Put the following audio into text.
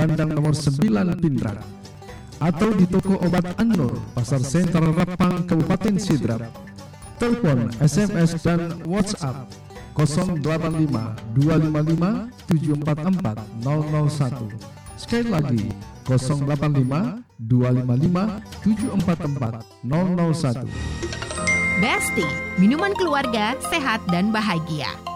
Dandang nomor 9 Pindrang, atau di toko obat An-Nur, Pasar Sentral Rapang, Kabupaten Sidrap. Telepon, SMS, dan WhatsApp 085 255 744 001. Sekali lagi 085 255 744 001. Besti, minuman keluarga sehat dan bahagia.